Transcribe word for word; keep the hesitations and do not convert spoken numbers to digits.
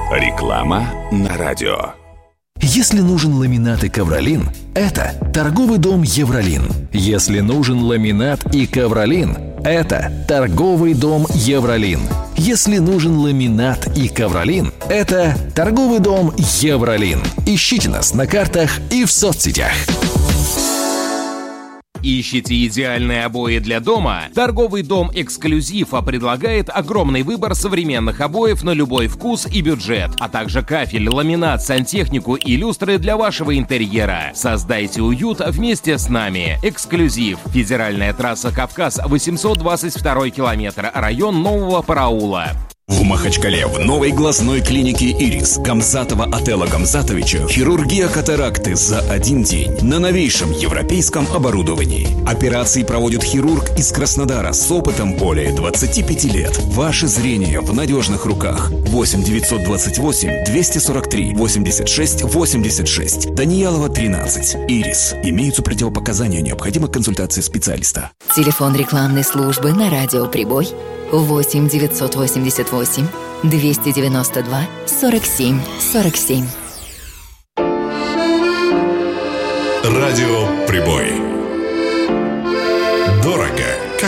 Реклама на радио. Если нужен ламинат и ковролин, это торговый дом «Евролин». Если нужен ламинат и ковролин, это торговый дом «Евролин». Если нужен ламинат и ковролин, это торговый дом «Евролин». Ищите нас на картах и в соцсетях. Ищите идеальные обои для дома? Торговый дом «Эксклюзив» предлагает огромный выбор современных обоев на любой вкус и бюджет, а также кафель, ламинат, сантехнику и люстры для вашего интерьера. Создайте уют вместе с нами. «Эксклюзив». Федеральная трасса «Кавказ», восемьсот двадцать второй километр, район Нового Параула. В Махачкале в новой глазной клинике «Ирис» Гамзатова Отелла Гамзатовича хирургия катаракты за один день на новейшем европейском оборудовании. Операции проводит хирург из Краснодара с опытом более двадцати пяти лет. Ваше зрение в надежных руках. восемь девятьсот двадцать восемь двести сорок три восемьдесят шесть восемьдесят шесть. Даниялова, тринадцать. «Ирис». Имеются противопоказания, необходима консультация специалиста. Телефон рекламной службы на радио «Прибой» восемь девятьсот восемьдесят восемь двести девяносто два сорок семь сорок семь. Радио